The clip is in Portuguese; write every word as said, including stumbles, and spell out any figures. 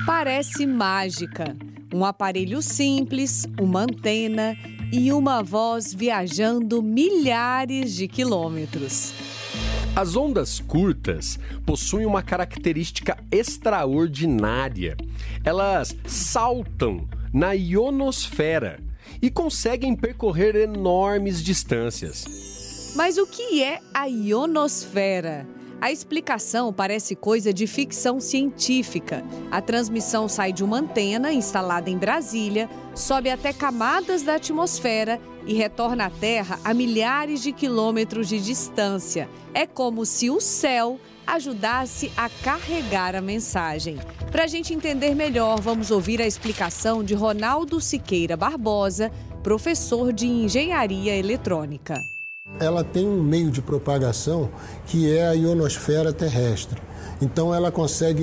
Parece mágica. Um aparelho simples, uma antena e uma voz viajando milhares de quilômetros. As ondas curtas possuem uma característica extraordinária. Elas saltam na ionosfera e conseguem percorrer enormes distâncias. Mas o que é a ionosfera? A explicação parece coisa de ficção científica. A transmissão sai de uma antena instalada em Brasília, sobe até camadas da atmosfera e retorna à Terra a milhares de quilômetros de distância. É como se o céu ajudasse a carregar a mensagem. Para a gente entender melhor, vamos ouvir a explicação de Ronaldo Siqueira Barbosa, professor de Engenharia Eletrônica. Ela tem um meio de propagação que é a ionosfera terrestre. Então ela consegue